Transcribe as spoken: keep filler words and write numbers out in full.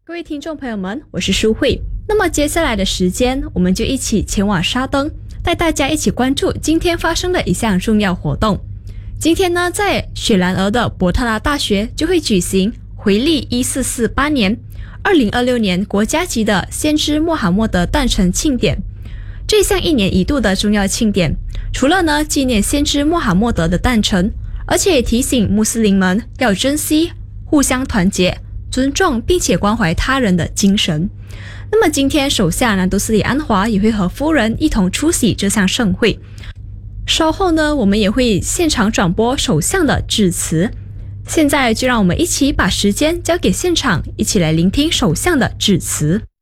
各位听众朋友们，我是舒慧。那么接下来的时间，我们就一起前往沙登，带大家一起关注今天发生的一项重要活动。今天呢，在雪兰莪的伯特拉大学就会举行回历一四四八年二零二六年国家级的先知穆罕默德诞辰庆典。这项一年一度的重要庆典，除了呢纪念先知穆罕默德的诞辰，而且也提醒穆斯林们要珍惜互相团结、尊重并且关怀他人的精神。那么今天首相南都斯里安华也会和夫人一同出席这项盛会。稍后呢，我们也会现场转播首相的致辞。现在就让我们一起把时间交给现场，一起来聆听首相的致辞。